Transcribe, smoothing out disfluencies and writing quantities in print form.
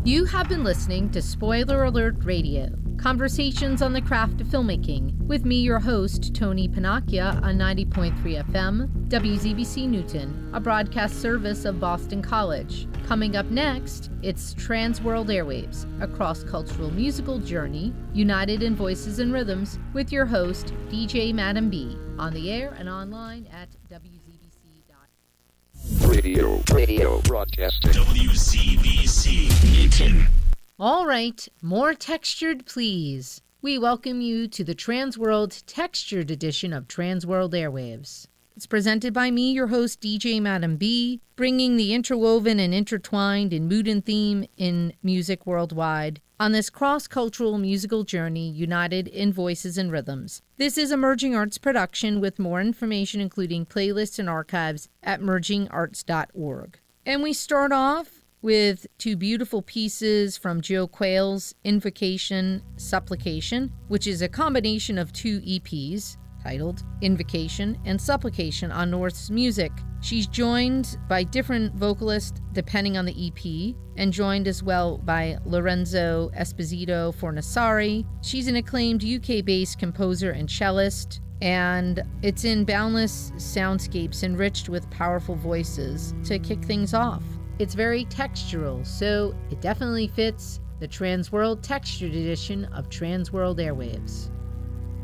You have been listening to Spoiler Alert Radio, conversations on the craft of filmmaking, with me, your host, Tony Panacchia, on 90.3 FM, WZBC Newton, a broadcast service of Boston College. Coming up next, it's Transworld Airwaves, a cross-cultural musical journey, united in voices and rhythms, with your host, DJ Madam B, on the air and online at WZBC.com. Radio broadcasting. WZBC Newton. All right, more textured, please. We welcome you to the Transworld Textured edition of Transworld Airwaves. It's presented by me, your host, DJ Madam B, bringing the interwoven and intertwined in mood and theme in music worldwide on this cross-cultural musical journey united in voices and rhythms. This is a Merging Arts production with more information, including playlists and archives, at mergingarts.org. And we start off with two beautiful pieces from Joe Quayle's Invocation, Supplication, which is a combination of two EPs titled Invocation and Supplication on North's Music. She's joined by different vocalists depending on the EP, and joined as well by Lorenzo Esposito Fornassari. She's an acclaimed UK-based composer and cellist, and it's in boundless soundscapes enriched with powerful voices to kick things off. It's very textural, so it definitely fits the Transworld Textured edition of Transworld Airwaves.